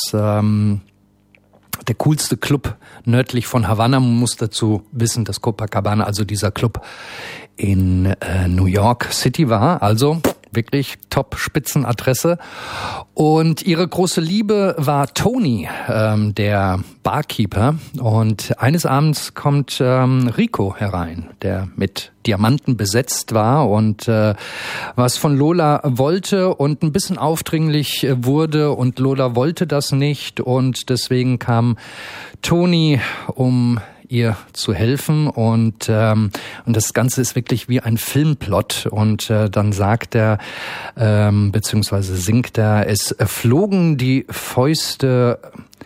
der coolste Club nördlich von Havanna. Man muss dazu wissen, dass Copacabana, also dieser Club in New York City war, also wirklich Top-Spitzenadresse. Und ihre große Liebe war Tony, der Barkeeper. Und eines Abends kommt Rico herein, der mit Diamanten besetzt war und was von Lola wollte und ein bisschen aufdringlich wurde. Und Lola wollte das nicht. Und deswegen kam Tony, um ihr zu helfen, und das Ganze ist wirklich wie ein Filmplot, und dann sagt er, beziehungsweise singt er, es flogen die Fäuste,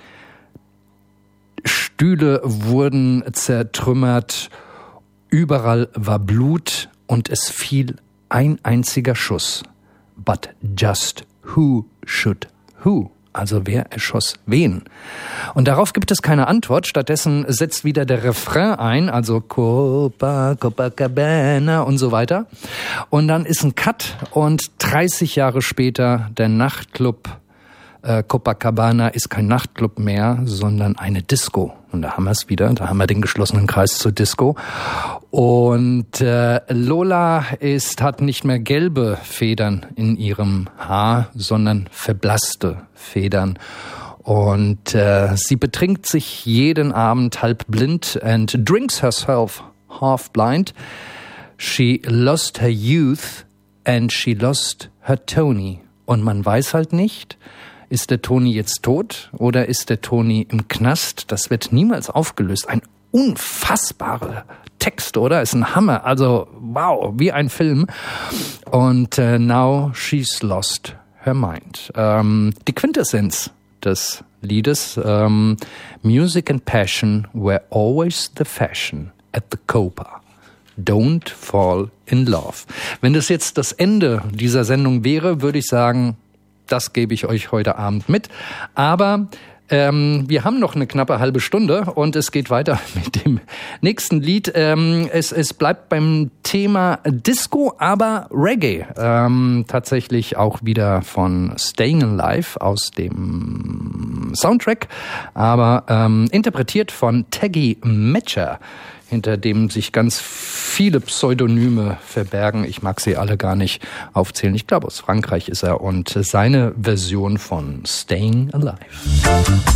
Stühle wurden zertrümmert, überall war Blut und es fiel ein einziger Schuss. But just who should who? Also wer erschoss wen? Und darauf gibt es keine Antwort. Stattdessen setzt wieder der Refrain ein, also Copacabana und so weiter. Und dann ist ein Cut, und 30 Jahre später der Nachtclub Copacabana ist kein Nachtclub mehr, sondern eine Disco. Und da haben wir es wieder, da haben wir den geschlossenen Kreis zur Disco. Und Lola hat nicht mehr gelbe Federn in ihrem Haar, sondern verblasste Federn. Und sie betrinkt sich jeden Abend halb blind and drinks herself half blind. She lost her youth and she lost her Tony. Und man weiß halt nicht, ist der Tony jetzt tot oder ist der Tony im Knast? Das wird niemals aufgelöst. Ein unfassbarer Text, oder? Ist ein Hammer. Also, wow, wie ein Film. Und now she's lost her mind. Die Quintessenz des Liedes, Music and passion were always the fashion at the Copa. Don't fall in love. Wenn das jetzt das Ende dieser Sendung wäre, würde ich sagen, das gebe ich euch heute Abend mit. Aber wir haben noch eine knappe halbe Stunde und es geht weiter mit dem nächsten Lied. Es bleibt beim Thema Disco, aber Reggae. Tatsächlich auch wieder von Staying Alive aus dem Soundtrack, aber interpretiert von Taggy Matcher, hinter dem sich ganz viele Pseudonyme verbergen. Ich mag sie alle gar nicht aufzählen. Ich glaube, aus Frankreich ist er, und seine Version von Staying Alive.